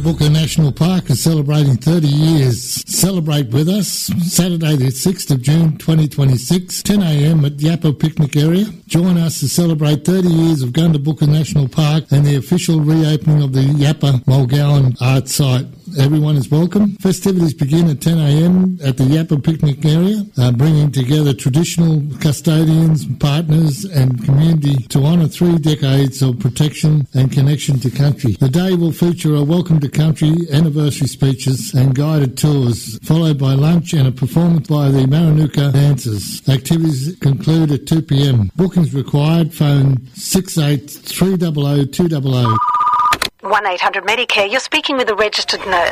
Booker National Park is celebrating 30 years. Celebrate with us Saturday the 6th of June 2026, 10 a.m. at Yappa Picnic Area. Join us to celebrate 30 years of Gunda Booker National Park and the official reopening of the Yappa Mulgowan Art Site. Everyone is welcome. Festivities begin at 10 a.m. at the Yappa Picnic Area, bringing together traditional custodians, partners and community to honour 3 decades of protection and connection to country. The day will feature a welcome to country, anniversary speeches and guided tours, followed by lunch and a performance by the Maranuka dancers. Activities conclude at 2 p.m. Bookings required. Phone 68 300 200. 1-800 Medicare. You're speaking with a registered nurse.